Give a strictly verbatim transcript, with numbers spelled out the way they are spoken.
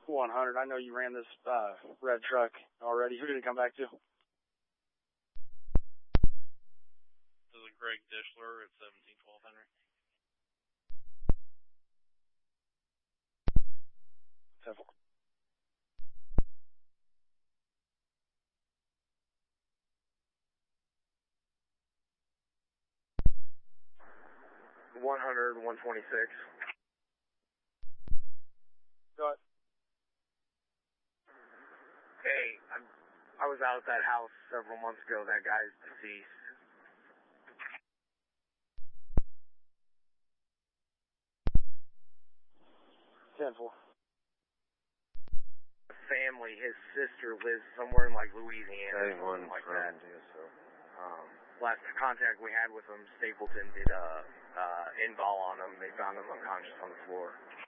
one hundred. I know you ran this uh, red truck already. Who did it come back to? This is Greg Dishler at seventeen twelve Henry. ten four. one hundred, one twenty-six. Go ahead. Hey, I'm, I was out at that house several months ago. That guy's deceased. ten four. Family, his sister lives somewhere in like Louisiana or something like that. So, um, last contact we had with him, Stapleton did a uh, uh, in-ball on him. They found him unconscious on the floor.